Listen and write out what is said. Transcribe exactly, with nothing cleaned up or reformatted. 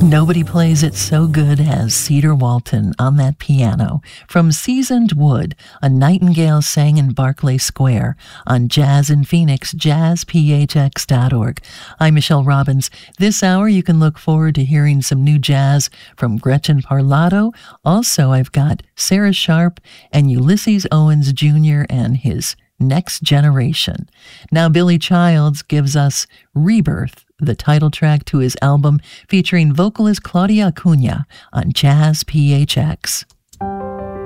Nobody plays it so good as Cedar Walton on that piano. From Seasoned Wood, A Nightingale Sang in Barclay Square on Jazz in Phoenix, jazz p h x dot org. I'm Michelle Robbins. This hour you can look forward to hearing some new jazz from Gretchen Parlato. Also, I've got Sarah Sharp and Ulysses Owens Junior and his Next Generation. Now, Billy Childs gives us Rebirth, the title track to his album featuring vocalist Claudia Acuna on Jazz P H X.